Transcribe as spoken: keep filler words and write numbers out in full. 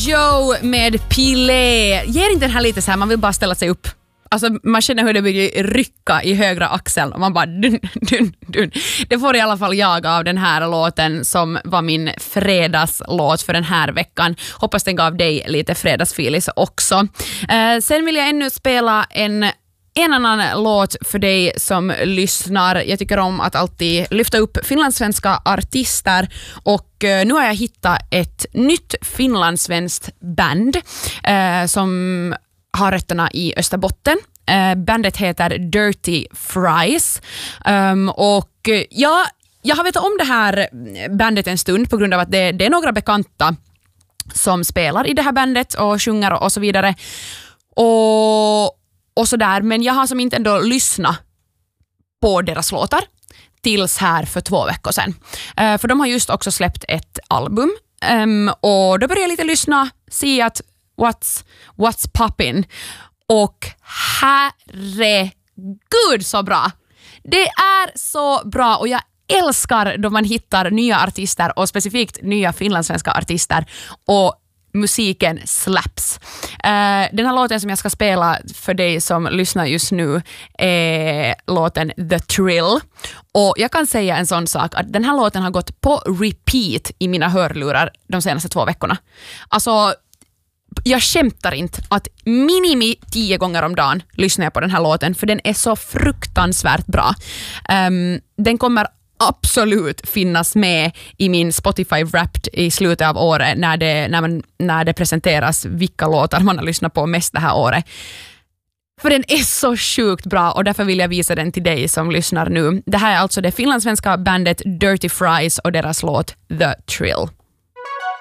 Joe med Pilé. Ger inte den här lite så här, man vill bara ställa sig upp. Alltså man känner hur det börjar rycka i högra axeln och man bara dun, dun, dun. Det får i alla fall jag av den här låten som var min fredagslåt för den här veckan. Hoppas den gav dig lite fredagsfilis också. Eh, sen vill jag ännu spela en En annan låt för dig som lyssnar. Jag tycker om att alltid lyfta upp finlandssvenska artister och eh, nu har jag hittat ett nytt finlandssvenskt band eh, som har rötterna i Österbotten. Eh, bandet heter Dirty Fries um, och eh, ja, jag har vetat om det här bandet en stund på grund av att det, det är några bekanta som spelar i det här bandet och sjunger och, och så vidare. Och och så där, men jag har som inte ändå lyssnat på deras låtar tills här för två veckor sedan. Uh, för de har just också släppt ett album um, och då började jag lite lyssna, se att what's, what's poppin' och herregud så bra. Det är så bra och jag älskar då man hittar nya artister och specifikt nya finlandssvenska artister och musiken slaps. Uh, den här låten som jag ska spela för dig som lyssnar just nu är låten The Thrill. Och jag kan säga en sån sak att den här låten har gått på repeat i mina hörlurar de senaste två veckorna. Alltså, jag skämtar inte att minimi tio gånger om dagen lyssnar jag på den här låten för den är så fruktansvärt bra. Um, den kommer absolut finnas med i min Spotify Wrapped i slutet av året när det, när man, när det presenteras vilka låtar man har lyssnat på mest det här året. För den är så sjukt bra och därför vill jag visa den till dig som lyssnar nu. Det här är alltså det finlandssvenska bandet Dirty Fries och deras låt The Thrill.